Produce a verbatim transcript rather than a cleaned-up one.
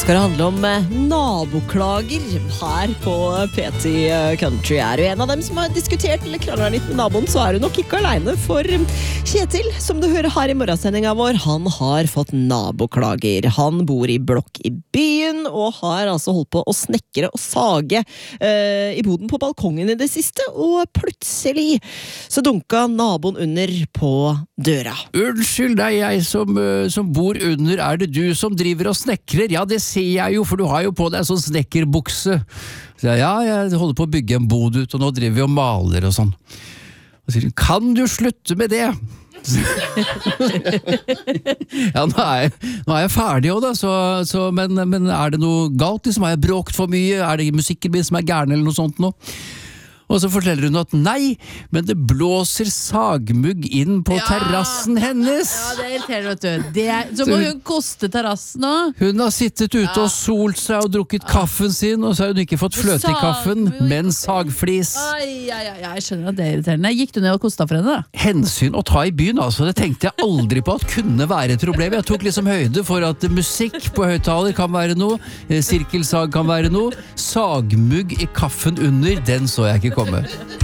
Skal det handle om eh, naboklager her på P T Country. Er du en av dem som har diskutert eller kranglet litt med naboen, så er du nok ikke alene, for Kjetil, som du hører her i morgensendingen vår, han har fått naboklager. Han bor i blokk i byen, og har altså holdt på å snekre og sage eh, i boden på balkongen i det siste, og plutselig så dunka naboen under på døra. Unnskyld, det er jeg som, øh, som bor under. Er det du som driver og snekrer? Ja, det ser jeg jo, for du har jo på deg sånn snekkerbukse. Så jeg, ja, jeg holder på å bygge en bod ut, og nå driver vi og maler og sånn. Og sier hun, kan du slutte med det? Ja, nå er jeg, nå er jeg ferdig også da, så, så, men, men er det noe galt? Liksom, har jeg bråkt for mye? Er det musikken min som er gærne eller noe sånt nå? Og så forteller hun at nei, men det blåser sagmugg inn på ja. terrassen hennes. Ja, det er irriterende, vet du. Det er, så må hun koste terrassen nå. Hun har sittet ute ja. og solt seg og drukket ja. kaffen sin, og så har hun ikke fått fløte i kaffen, men sagflis. Ai, ai, ai, jeg skjønner at det er irriterende. Gikk du ned og kosta for henne da? Hensyn å ta i byen, altså. Det tenkte jeg aldri på at kunne være et problem. Jeg tok liksom høyde for at musikk på høyttaler kan være noe, sirkelsag kan være noe, sagmugg i kaffen under, den så jeg ikke komme.